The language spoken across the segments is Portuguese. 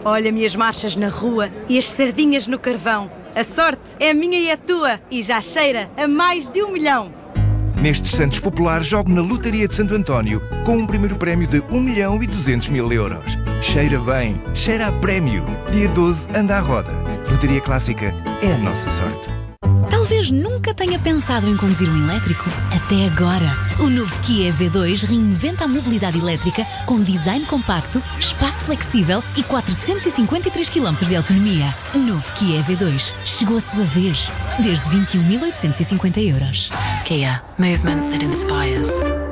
Olha-me as marchas na rua e as sardinhas no carvão. A sorte é minha e a tua e já cheira a mais de 1 milhão. Nestes Santos Populares jogo na Lotaria de Santo António com um primeiro prémio de 1.200.000 euros. Cheira bem, cheira a prémio. Dia 12 anda à roda. Lotaria Clássica é a nossa sorte. Talvez nunca tenha pensado em conduzir um elétrico. Até agora. O novo Kia EV2 reinventa a mobilidade elétrica com design compacto, espaço flexível e 453 km de autonomia. Novo Kia EV2. Chegou a sua vez. Desde 21.850 euros. Kia. Movement that inspires.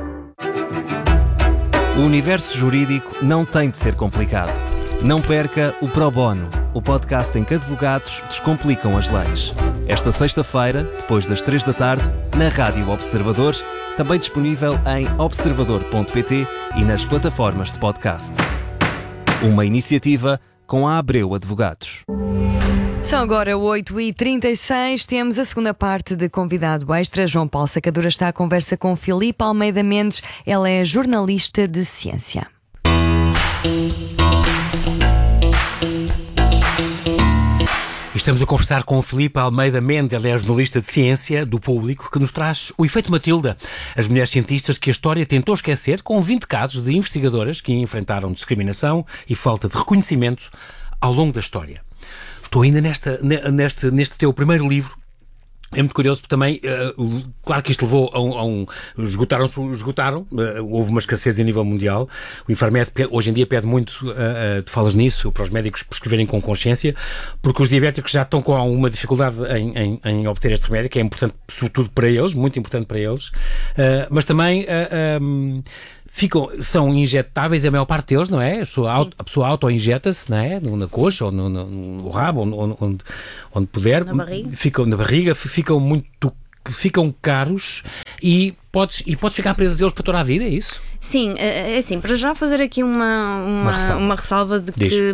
O universo jurídico não tem de ser complicado. Não perca o Pro Bono, o podcast em que advogados descomplicam as leis. Esta sexta-feira, depois das 3 da tarde, na Rádio Observador, também disponível em observador.pt e nas plataformas de podcast. Uma iniciativa com a Abreu Advogados. São agora 8h36, temos a segunda parte de Convidado Extra. João Paulo Sacadura está à conversa com Filipe Almeida Mendes, ela é jornalista de ciência. Estamos a conversar com o Filipe Almeida Mendes, ele é jornalista de ciência do Público, que nos traz o efeito Matilda, as mulheres cientistas que a história tentou esquecer, com 20 casos de investigadoras que enfrentaram discriminação e falta de reconhecimento ao longo da história. Estou ainda neste teu primeiro livro. É muito curioso porque também, claro que isto levou a um esgotaram, houve uma escassez a nível mundial. O Infarmed hoje em dia pede muito, tu falas nisso, para os médicos prescreverem com consciência, porque os diabéticos já estão com alguma dificuldade em obter este remédio, que é importante sobretudo para eles, muito importante para eles, mas também são injetáveis a maior parte deles, não é? A pessoa auto-injeta-se, não é? Na coxa ou no rabo, onde puder. Na barriga. Ficam caros e podes ficar preso deles para toda a vida, é isso? Sim, é assim, para já fazer aqui uma ressalva de que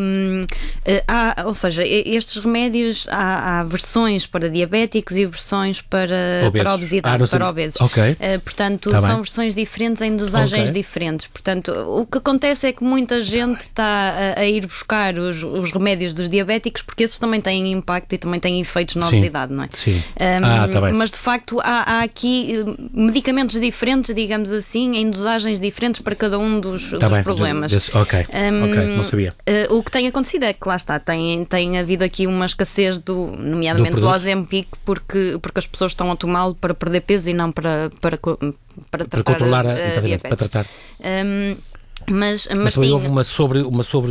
ou seja, estes remédios há versões para diabéticos e versões para obesidade, para obesos. Okay. Portanto, são versões diferentes em dosagens diferentes. Portanto, o que acontece é que muita gente está a ir buscar os remédios dos diabéticos porque esses também têm impacto e também têm efeitos na obesidade, não é? Sim. Mas de facto há aqui medicamentos diferentes, digamos assim, em dosagens diferentes para cada um dos problemas. Ok, não sabia. O que tem acontecido é que lá está, tem havido aqui uma escassez nomeadamente do Ozempic, porque as pessoas estão a tomá-lo para perder peso e não para tratar controlar a diabetes. Para tratar. Mas sim, houve uma sobre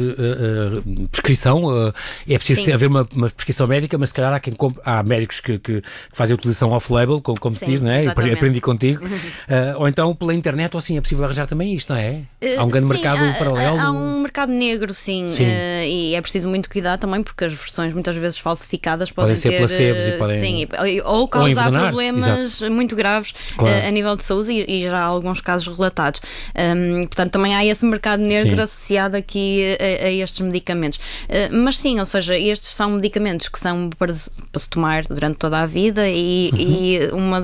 prescrição, é preciso haver uma prescrição médica, mas se calhar há médicos que fazem a utilização off-label, como se diz, não é? Exatamente. Aprendi contigo. Ou então pela internet, ou assim, é possível arranjar também isto, não é? Há um grande mercado paralelo. Há um mercado negro, sim. E é preciso muito cuidado também, porque as versões muitas vezes falsificadas podem ser ter placebos e podem... ou causar envenenar, problemas muito graves, claro, a nível de saúde, e já há alguns casos relatados. Portanto, também há esse mercado negro associado aqui a estes medicamentos. Mas sim, ou seja, estes são medicamentos que são para se tomar durante toda a vida e uma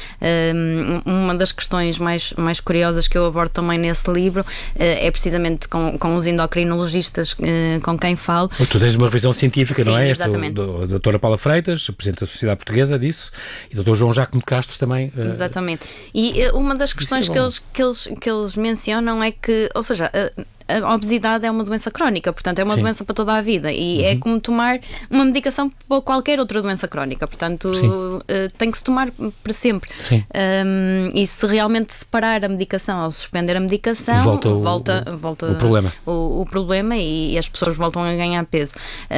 das questões mais curiosas que eu abordo também nesse livro é precisamente com os endocrinologistas com quem falo. Tu tens uma revisão científica, sim, não é? Exatamente. A doutora Paula Freitas, Presidente da Sociedade Portuguesa, disso, e o Dr. João Jacome de Castro também. Exatamente. E uma das questões que eles mencionam é que, ou seja, a obesidade é uma doença crónica, portanto é uma doença para toda a vida e é como tomar uma medicação para qualquer outra doença crónica, portanto tem que se tomar para sempre. E se realmente separar a medicação ou suspender a medicação, volta o problema e as pessoas voltam a ganhar peso.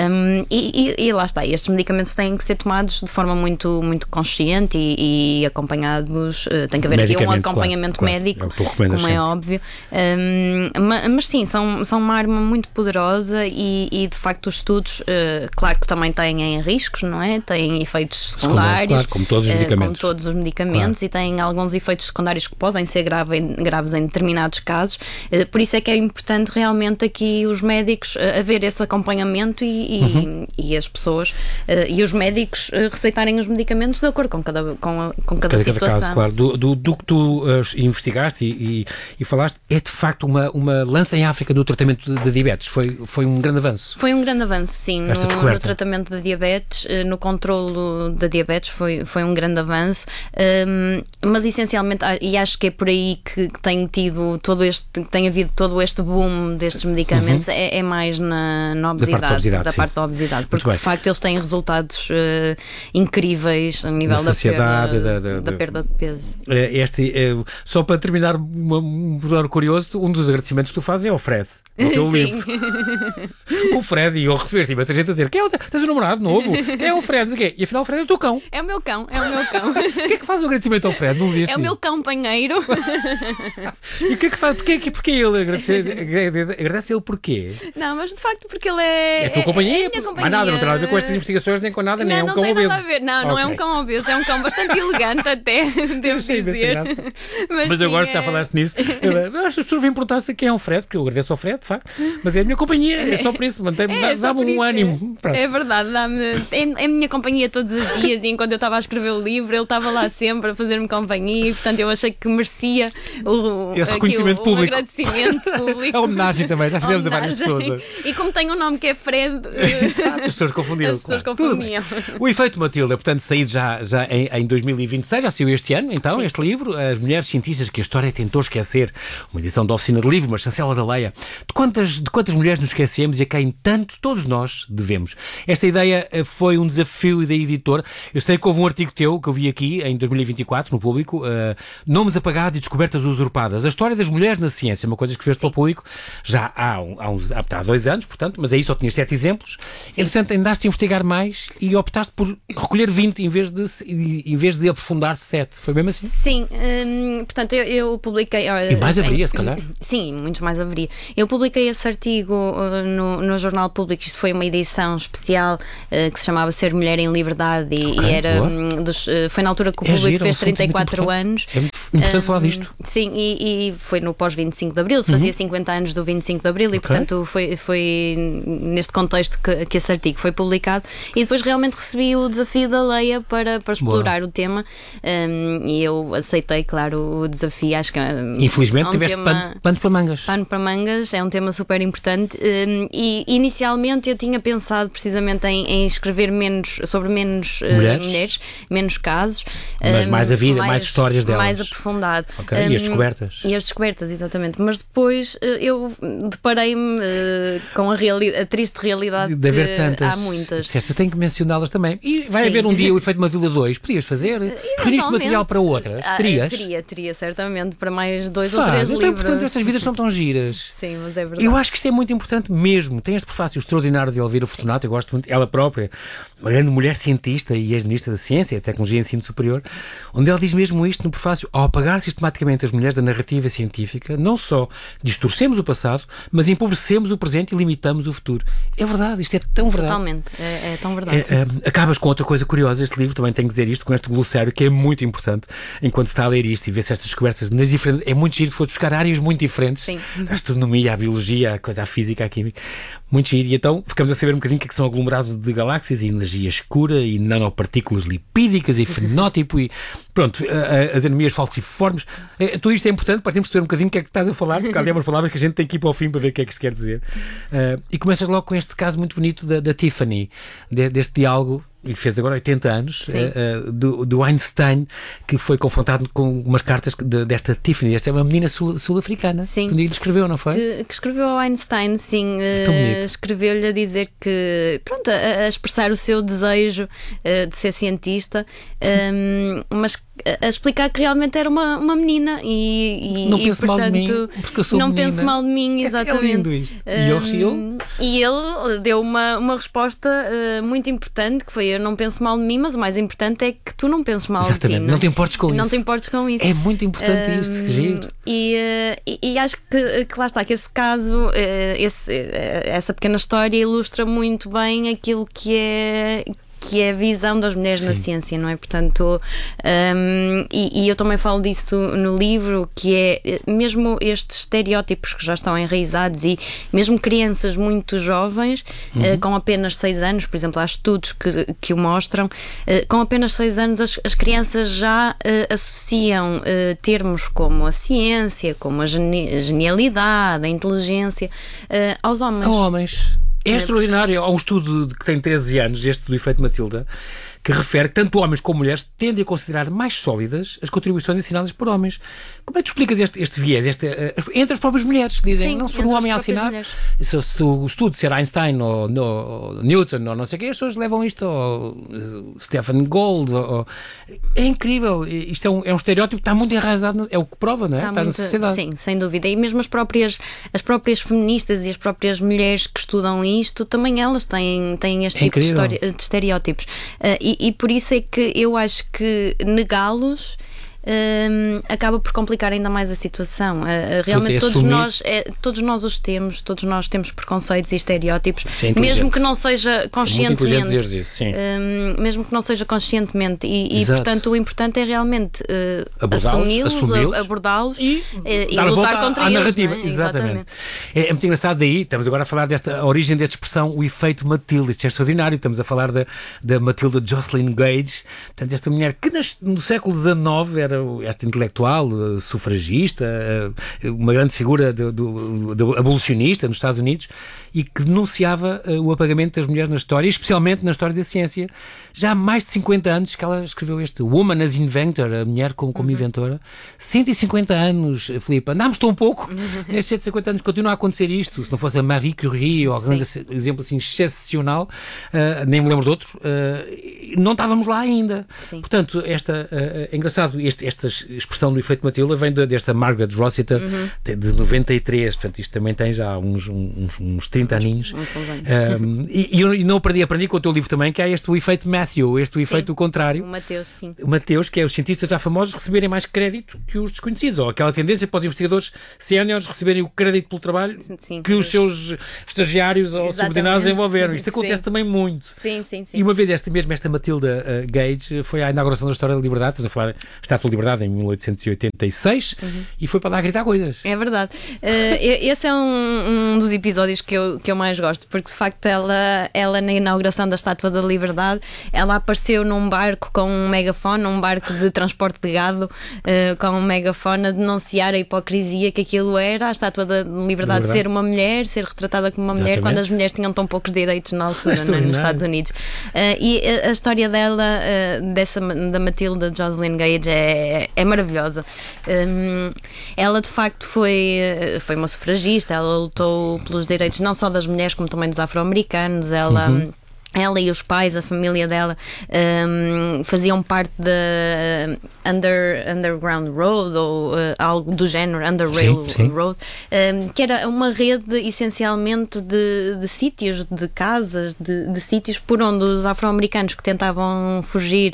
E lá está, estes medicamentos têm que ser tomados de forma muito, muito consciente e acompanhados, tem que haver aqui um acompanhamento médico, como é óbvio. Mas sim, são uma arma muito poderosa e de facto os estudos, claro que também têm riscos, não é? Têm efeitos secundários, claro, como todos os medicamentos, claro. E têm alguns efeitos secundários que podem ser graves em determinados casos, por isso é que é importante realmente aqui os médicos haver esse acompanhamento e as pessoas e os médicos receitarem os medicamentos de acordo com cada situação. Caso, claro. Do que tu investigaste e falaste, é de facto uma lança em África do tratamento de diabetes. Foi um grande avanço. Foi um grande avanço, sim, no tratamento da diabetes, no controlo da diabetes foi um grande avanço, mas essencialmente, e acho que é por aí que tem havido todo este boom destes medicamentos, é mais na obesidade, da parte da obesidade, porque de facto eles têm resultados incríveis a nível da perda de peso. Só para terminar, um pormenor curioso, um dos agradecimentos que tu fazes é ao Fred, o teu livro. O Fred, e eu recebeste muita gente a dizer: tens um namorado novo? É o Fred, e afinal o Fred é o teu cão. É o meu cão. O que é que faz o agradecimento ao Fred? É o meu companheiro. E o que é que faz? Porquê ele agradece ele porquê? Não, mas de facto porque ele é a tua companhia. É a minha companhia. Mas nada, não tem nada a ver com estas investigações nem com nada, nem é um cão obeso. Não tem nada a ver. Não é um cão obeso, é um cão bastante elegante até, devo dizer. Mas eu gosto, já falaste nisso. Eu acho que as pessoas vêm perguntar-se quem é o Fred, porque eu agradeço ao Fred, de facto, mas é a minha companhia, é só por isso, dá-me um ânimo. É verdade, é a minha companhia todos os dias, e enquanto eu estava a escrever o livro, ele estava lá sempre a fazer-me companhia, e portanto eu achei que merecia esse reconhecimento público. O agradecimento público. A homenagem também, já fizemos a várias pessoas. E como tem um nome que é Fred, as pessoas confundiam. O Efeito Matilda, portanto, saído já em 2026, já saiu este ano, então, sim, este livro, As Mulheres Cientistas que a História Tentou Esquecer, uma edição da Oficina de Livro, uma chancela da Leia. De quantas mulheres nos esquecemos e a quem tanto todos nós devemos? Esta ideia foi um desafio da editora. Eu sei que houve um artigo teu que eu vi aqui em 2024, no Público, Nomes Apagados e Descobertas Usurpadas, a história das mulheres na ciência, uma coisa que escreveste para o Público já há 2 anos, portanto, mas aí só tinhas 7 exemplos. E, portanto, andaste a investigar mais e optaste por recolher 20 em vez de aprofundar 7. Foi mesmo assim? Sim, portanto, eu publiquei... E mais haveria, se calhar? Sim, muitos mais haveria. Eu publiquei esse artigo no Jornal Público. Isto foi uma edição especial que se chamava Ser Mulher em Liberdade, e era foi na altura que o Público fez 34 anos. É importante falar disto. Sim, e foi no pós-25 de Abril, fazia 50 anos do 25 de Abril, e portanto foi neste contexto que esse artigo foi publicado, e depois realmente recebi o desafio da Leia para explorar o tema, e eu aceitei, claro, o desafio. Acho que infelizmente tiveste pano para mangas. Pano para mangas, é um tema super importante, e inicialmente eu tinha pensado precisamente em escrever sobre menos mulheres, menos casos, mas mais a vida, mais histórias delas, mais aprofundado. E as descobertas. E as descobertas, exatamente. Mas depois eu deparei-me com a triste realidade de haver tantas. Há muitas. Disseste, eu tenho que mencioná-las também. E vai haver um dia o Efeito Matilda 2. Podias fazer? Reuniste material para outras? Terias? Teria, certamente, para mais 2 ou 3 livros. Portanto, estas vidas são tão giras. Sim, mas é verdade. Eu acho que isto é muito importante mesmo. Tem este prefácio extraordinário de Elvira Fortunato, eu gosto muito, ela própria, uma grande mulher cientista e ex-ministra da Ciência, Tecnologia e Ensino Superior, onde ela diz mesmo isto no prefácio: ao apagar sistematicamente as mulheres da narrativa científica, não só distorcemos o passado, mas empobrecemos o presente e limitamos o futuro. É verdade, isto é tão verdade. Totalmente, é tão verdade. Acabas com outra coisa curiosa, este livro, também tenho que dizer isto, com este glossário, que é muito importante, enquanto se está a ler isto e vê-se estas descobertas nas diferentes... É muito giro, de buscar áreas muito diferentes. Sim. A astronomia, a biologia, a coisa, a física, a química. Muito giro. E então ficamos a saber um bocadinho o que são aglomerados de galáxias e energia escura e nanopartículas lipídicas e fenótipo e pronto, as anemias falciformes. Tudo isto é importante para termos de perceber um bocadinho o que é que estás a falar, porque há umas palavras que a gente tem que ir para o fim para ver o que é que se quer dizer. E começas logo com este caso muito bonito da Tiffany, deste diálogo, e fez agora 80 anos, do Einstein, que foi confrontado com umas cartas desta Tiffany. Esta é uma menina sul-africana. Sim. Que lhe escreveu, não foi? Que escreveu ao Einstein, sim. Escreveu-lhe a dizer que, pronto, a expressar o seu desejo de ser cientista, mas a explicar que realmente era uma menina e não penso portanto, mal de mim, porque eu sou não menina. penso mal de mim, exatamente. É lindo isto. E ele deu uma resposta muito importante, que foi: eu não penso mal de mim, mas o mais importante é que tu não penses mal de ti. Não te importes com isso. Não te importes com isso. É muito importante isto, que giro. E acho que lá está, que esse caso, essa pequena história ilustra muito bem aquilo que é que é a visão das mulheres na ciência, não é? Portanto, e eu também falo disso no livro, que é mesmo estes estereótipos que já estão enraizados, e mesmo crianças muito jovens, com apenas 6 anos, por exemplo, há estudos que o mostram, com apenas 6 anos as crianças já associam termos como a ciência, como a genialidade, a inteligência, aos homens. É extraordinário. Há um estudo que tem 13 anos, este do efeito Matilda, que refere que tanto homens como mulheres tendem a considerar mais sólidas as contribuições ensinadas por homens. Como é que tu explicas este viés? Entre as próprias mulheres, dizem, não se for um homem a ensinar, se o estudo ser Einstein ou Newton ou não sei o quê, as pessoas levam isto ao Stephen Gould. É incrível. Isto é um estereótipo que está muito enraizado, é o que prova, não é? Está na sociedade. Sim, sem dúvida. E mesmo as próprias feministas e as próprias mulheres que estudam isto, também elas têm este tipo de estereótipos. E por isso é que eu acho que negá-los acaba por complicar ainda mais a situação. Realmente todos nós os temos, todos nós temos preconceitos e estereótipos, mesmo que não seja conscientemente. Mesmo que não seja conscientemente. E portanto o importante é realmente assumi-los, abordá-los e lutar contra eles. Narrativa. Não é? Exatamente. É muito engraçado daí, estamos agora a falar desta origem desta expressão, o efeito Matilda. Isto é extraordinário, estamos a falar da Matilda Jocelyn Gage, portanto esta mulher que no século XIX era esta intelectual, sufragista, uma grande figura do abolicionista nos Estados Unidos, e que denunciava o apagamento das mulheres na história, especialmente na história da ciência. Já há mais de 50 anos que ela escreveu este Woman as Inventor, a mulher como inventora. 150 anos, Filipe, andámos tão pouco. Nestes 150 anos continua a acontecer isto. Se não fosse a Marie Curie ou algum exemplo assim excepcional, nem me lembro de outro, não estávamos lá ainda. Sim. Portanto, é engraçado, esta expressão do efeito Matilda vem desta Margaret Rossiter, de 93, portanto isto também tem já uns 30 aninhos. E eu não aprendi com o teu livro também, que há o efeito Matthew, o efeito contrário. O Mateus, sim. O Mateus, que é os cientistas já famosos receberem mais crédito que os desconhecidos, ou aquela tendência para os investigadores séniores receberem o crédito pelo trabalho que os seus estagiários ou subordinados envolveram. Isto acontece também muito. Sim. E uma vez esta Matilda Gage foi à inauguração da História da Liberdade, estamos a falar Estátua da Liberdade em 1886, e foi para lá gritar coisas. É verdade. Esse é um dos episódios que eu mais gosto, porque de facto ela na inauguração da Estátua da Liberdade, ela apareceu num barco com um megafone, um barco de transporte de gado, com um megafone a denunciar a hipocrisia que aquilo era, a Estátua da Liberdade ser uma mulher, ser retratada como uma mulher, quando as mulheres tinham tão poucos direitos na altura, nos Estados Unidos. E a história dela, da Matilda Jocelyn Gage, é maravilhosa. Ela de facto foi uma sufragista, ela lutou pelos direitos não só das mulheres como também dos afro-americanos. Ela e os pais, a família dela, faziam parte da Underground Road, ou algo do género, Underrail Road, que era uma rede essencialmente de sítios, de casas, de sítios por onde os afro-americanos que tentavam fugir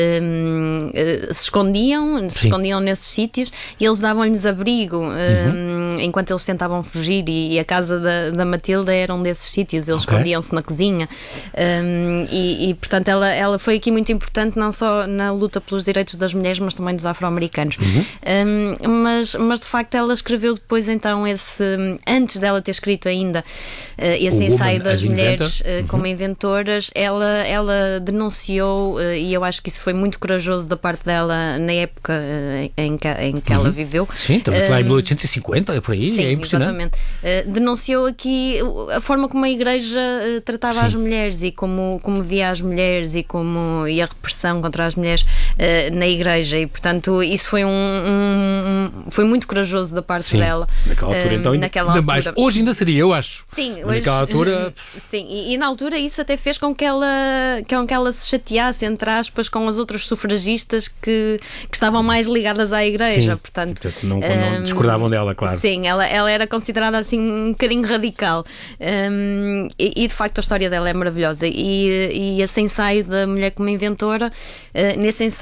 se escondiam nesses sítios, e eles davam-lhes abrigo enquanto eles tentavam fugir, e a casa da Matilda era um desses sítios. Eles escondiam-se na cozinha. E portanto ela foi aqui muito importante, não só na luta pelos direitos das mulheres, mas também dos afro-americanos. Mas de facto ela escreveu depois, então, antes dela ter escrito ainda esse ensaio das mulheres como inventoras, ela denunciou, e eu acho que isso foi muito corajoso da parte dela na época em que ela viveu. Sim, estamos a falar em 1850, por aí. Sim, é impressionante. Exatamente. Denunciou aqui a forma como a Igreja tratava as mulheres, e como via as mulheres, e a repressão contra as mulheres na Igreja, e portanto isso foi foi muito corajoso da parte dela. Naquela altura, então, ainda mais. Hoje ainda seria, eu acho. Sim, naquela altura. Sim, e na altura isso até fez com que ela se chateasse, entre aspas, com as outras sufragistas que estavam mais ligadas à Igreja. Sim, portanto não discordavam dela, claro. Sim, ela era considerada assim um bocadinho radical, e de facto a história dela é maravilhosa. E esse ensaio da mulher como inventora, nesse ensaio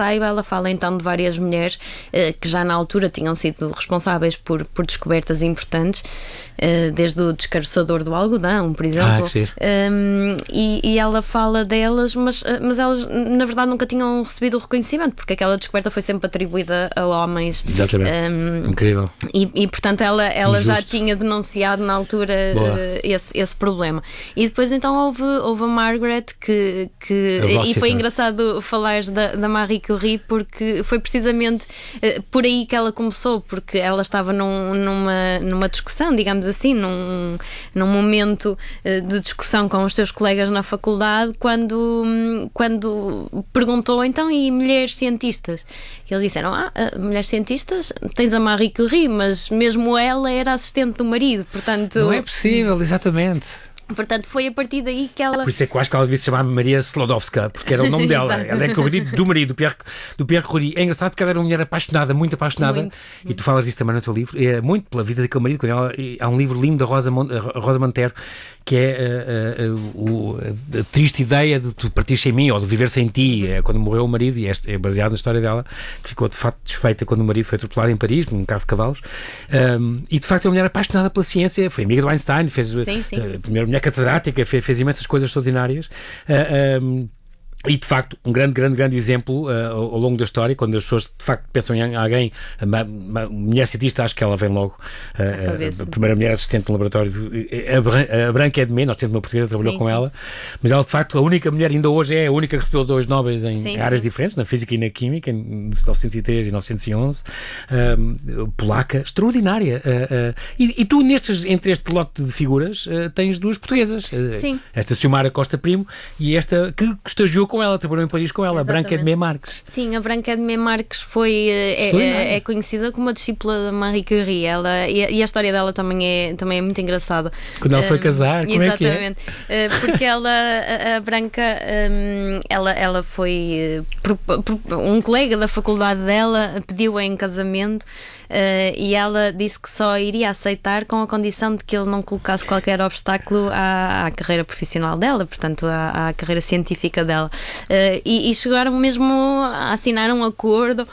saiba, ela fala então de várias mulheres que já na altura tinham sido responsáveis por descobertas importantes, desde o descaroçador do algodão, por exemplo. E ela fala delas, mas elas na verdade nunca tinham recebido o reconhecimento, porque aquela descoberta foi sempre atribuída a homens. Exatamente. Incrível. E portanto ela já tinha denunciado na altura esse problema. E depois então houve a Margaret e foi engraçado falares da Marie Curie, porque foi precisamente por aí que ela começou, porque ela estava numa discussão, digamos assim, num momento de discussão com os seus colegas na faculdade, quando perguntou então, e mulheres cientistas? E eles disseram, mulheres cientistas, tens a Marie Curie, mas mesmo ela era assistente do marido, portanto... Não é possível, exatamente. Portanto, foi a partir daí que ela... Por isso é que eu acho que ela devia se chamar Maria Slodowska, porque era o nome dela. Ela é do marido, do Pierre Curie. É engraçado porque ela era uma mulher apaixonada, muito apaixonada. E tu falas isso também no teu livro. É muito pela vida daquele marido. Há um livro lindo da Rosa Montero, que é a triste ideia de tu partir sem mim, ou de viver sem ti, quando morreu o marido, e é baseado na história dela, que ficou de facto desfeita quando o marido foi atropelado em Paris, num carro de cavalos. E de facto é uma mulher apaixonada pela ciência, foi amiga do Einstein, fez a primeira mulher catedrática, fez imensas coisas extraordinárias. E de facto, um grande exemplo ao longo da história, quando as pessoas de facto pensam em alguém, uma mulher cientista, acho que ela vem logo. A primeira mulher assistente no laboratório, a Branca Edmé, nós temos uma portuguesa que trabalhou com ela, mas ela de facto, a única mulher, ainda hoje é a única que recebeu 2 Nobres em áreas diferentes, na física e na química, em 1903 e 1911, polaca, extraordinária. E tu, entre este lote de figuras, tens 2 portuguesas. Esta Xiomara Costa Primo e esta que estagiou com ela, trabalhou em Paris com ela, a Branca Edmé Marques. Sim, a Branca Edmé Marques é conhecida como uma discípula da Marie Curie. E a história dela também é muito engraçada. Quando ela foi casar, como é que é? Exatamente. Porque a Branca, ela foi... um colega da faculdade dela pediu-a em casamento, e ela disse que só iria aceitar com a condição de que ele não colocasse qualquer obstáculo à carreira profissional dela, portanto à carreira científica dela. E chegaram mesmo a assinar um acordo,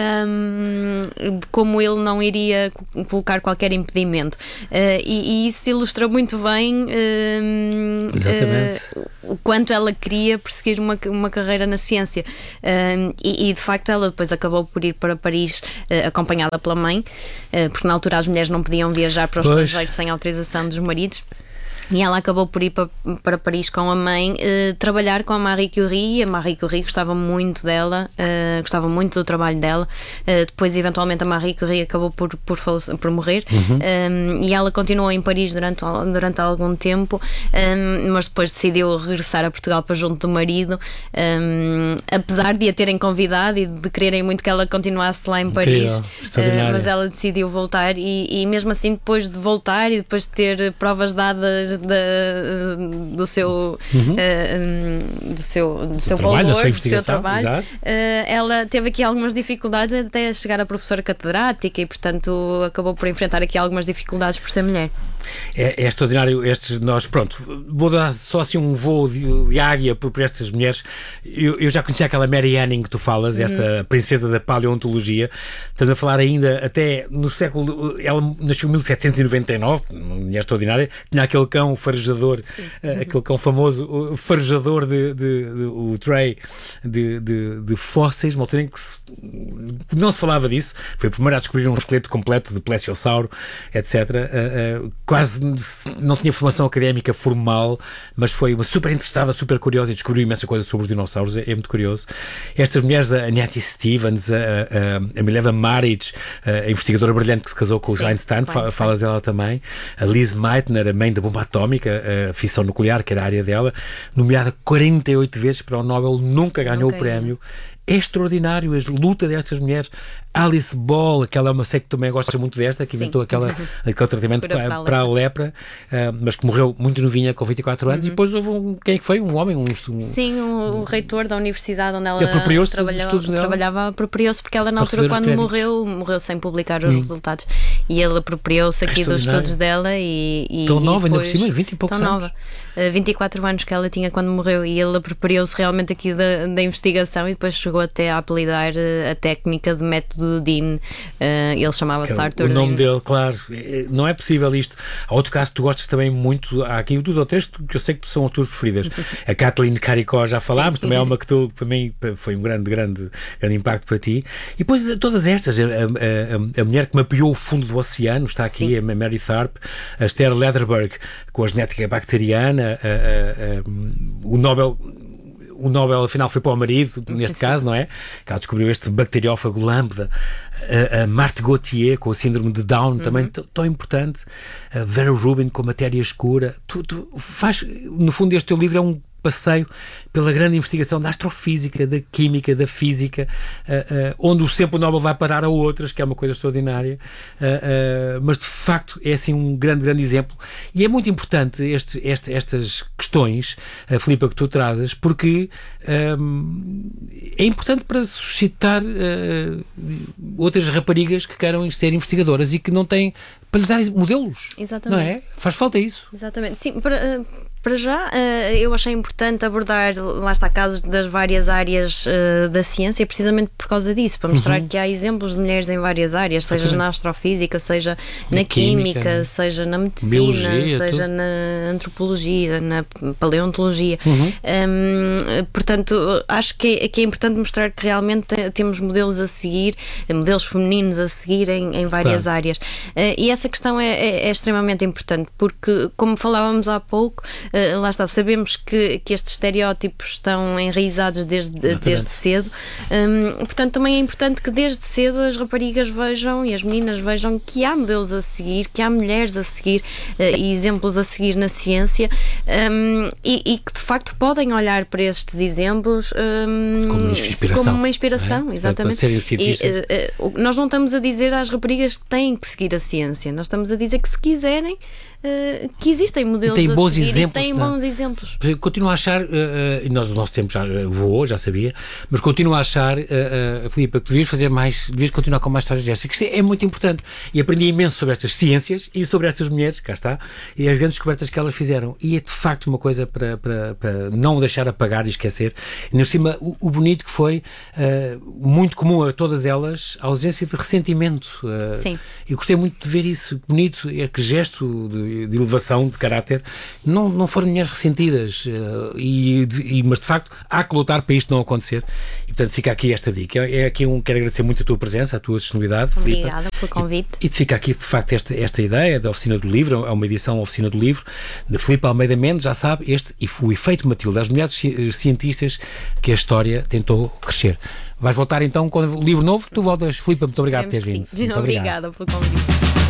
como ele não iria colocar qualquer impedimento. E isso ilustra muito bem o quanto ela queria perseguir uma carreira na ciência. E de facto ela depois acabou por ir para Paris, acompanhada pela mãe, porque na altura as mulheres não podiam viajar para o estrangeiro sem autorização dos maridos. E ela acabou por ir para Paris com a mãe, trabalhar com a Marie Curie. A Marie Curie gostava muito dela, gostava muito do trabalho dela. Depois, eventualmente, a Marie Curie acabou por morrer. E ela continuou em Paris durante algum tempo, mas depois decidiu regressar a Portugal para junto do marido, apesar de a terem convidado e de quererem muito que ela continuasse lá em Paris. Mas ela decidiu voltar, e mesmo assim, depois de voltar e depois de ter provas dadas do seu trabalho, valor, do seu trabalho, ela teve aqui algumas dificuldades até chegar a professora catedrática, e portanto acabou por enfrentar aqui algumas dificuldades por ser mulher. É extraordinário vou dar só assim um voo de águia por estas mulheres. Eu já conhecia aquela Mary Anning que tu falas, esta princesa da paleontologia. Estamos a falar ainda até no século, ela nasceu em 1799, uma mulher extraordinária, tinha aquele cão farejador, aquele cão famoso, o farejador o Trey de fósseis, uma altura em que não se falava disso. Foi a primeira a descobrir um esqueleto completo de plesiosauro, etc. Quase não tinha formação académica formal, mas foi uma super interessada, super curiosa, e descobriu imensa coisa sobre os dinossauros. É muito curioso. Estas mulheres, a Nettie Stevens, a Mileva Maric, a investigadora brilhante que se casou com o Einstein, falas dela também, a Liz Meitner, a mãe da bomba atómica, a fissão nuclear, que era a área dela, nomeada 48 vezes para o Nobel, nunca ganhou o prémio. É extraordinário a luta destas mulheres. Alice Ball, aquela, eu sei que também gosta muito desta, que inventou aquele tratamento para a lepra, mas que morreu muito novinha, com 24 anos, e depois houve quem é que foi? Um homem? Sim, o reitor da universidade onde ela trabalhava, apropriou-se, porque ela na altura, quando morreu sem publicar os resultados, e ele apropriou-se aqui dos estudos dela, tão nova, ainda por cima, 20 e poucos anos. 24 anos que ela tinha quando morreu, e ele apropriou-se realmente aqui da investigação, e depois chegou chegou até a apelidar a técnica de método Dean. Ele chamava-se Arthur Dean. O nome Dean. dele, claro. Não é possível isto. Há outro caso que tu gostas também muito. Há aqui 2 ou 3 que eu sei que são as tuas preferidas. A Kathleen Caricó, já falámos, também é uma que também foi um grande impacto para ti. E depois todas estas, a mulher que mapeou o fundo do oceano, está aqui, a Mary Tharpe, a Esther Lederberg com a genética bacteriana, o Nobel afinal foi para o marido, neste caso, não é? Que ela descobriu este bacteriófago lambda. A Marthe Gauthier com o síndrome de Down, também tão importante. A Vera Rubin com a matéria escura. No fundo, este teu livro é um passeio pela grande investigação da astrofísica, da química, da física, onde sempre o Nobel vai parar a outras, que é uma coisa extraordinária, mas de facto é assim um grande exemplo, e é muito importante estas questões, Filipa, que tu trazes, porque é importante para suscitar outras raparigas que queiram ser investigadoras e que não têm, para lhes dar modelos. Exatamente. Não é? Faz falta isso. Exatamente. Sim, para já, eu achei importante abordar, lá está, casos das várias áreas da ciência, precisamente por causa disso, para mostrar que há exemplos de mulheres em várias áreas, seja na astrofísica, seja na química, seja na medicina, biologia, seja na antropologia, na paleontologia. Portanto, acho que é importante mostrar que realmente temos modelos a seguir, modelos femininos a seguir em várias áreas. E essa questão é extremamente importante, porque, como falávamos há pouco, lá está, sabemos que estes estereótipos estão enraizados desde cedo, portanto também é importante que desde cedo as raparigas vejam e as meninas vejam que há modelos a seguir, que há mulheres a seguir e exemplos a seguir na ciência, e que de facto podem olhar para estes exemplos como uma inspiração, exatamente. Nós não estamos a dizer às raparigas que têm que seguir a ciência, nós estamos a dizer que se quiserem, que existem modelos tem bons a seguir exemplos, e têm bons exemplos. Continuo a achar, e o nosso tempo já voou, já sabia, mas continuo a achar, Filipa, que devias continuar com mais histórias destas, que isto é muito importante, e aprendi imenso sobre estas ciências e sobre estas mulheres, cá está, e as grandes descobertas que elas fizeram, e é de facto uma coisa para não deixar apagar e esquecer. E por cima, o bonito que foi, muito comum a todas elas, a ausência de ressentimento. Sim. E gostei muito de ver isso, bonito, é que gesto de elevação de caráter, não foram mulheres ressentidas, mas de facto há que lutar para isto não acontecer, e portanto fica aqui esta dica. Quero agradecer muito a tua presença, a tua disponibilidade. Obrigada pelo convite. E fica aqui de facto esta ideia da Oficina do Livro, é uma edição Oficina do Livro de Filipe Almeida Mendes, já sabe, e o efeito Matilde, as mulheres cientistas que a história tentou crescer. Vais voltar então com o livro novo? Tu voltas, Filipe, muito obrigado por teres vindo. Obrigada pelo convite.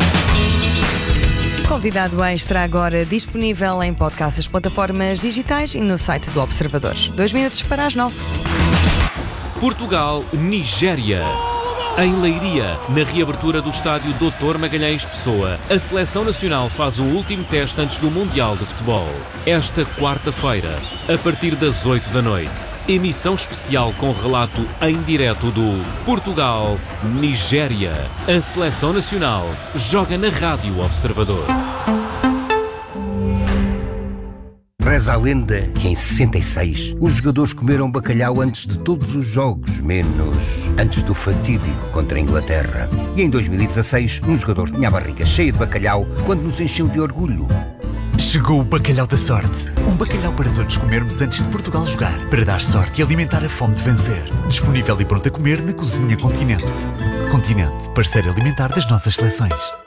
Convidado extra agora disponível em podcasts, plataformas digitais e no site do Observador. 2 minutos para as 9. Portugal-Nigéria. Em Leiria, na reabertura do estádio Dr. Magalhães Pessoa, a Seleção Nacional faz o último teste antes do Mundial de Futebol. Esta quarta-feira, a partir das 8 da noite. Emissão especial com relato em direto do Portugal-Nigéria. A Seleção Nacional joga na Rádio Observador. Reza a lenda que em 66 os jogadores comeram bacalhau antes de todos os jogos, menos antes do fatídico contra a Inglaterra. E em 2016 um jogador tinha a barriga cheia de bacalhau quando nos encheu de orgulho. Chegou o bacalhau da sorte. Um bacalhau para todos comermos antes de Portugal jogar, para dar sorte e alimentar a fome de vencer. Disponível e pronto a comer na Cozinha Continente. Continente, parceiro alimentar das nossas seleções.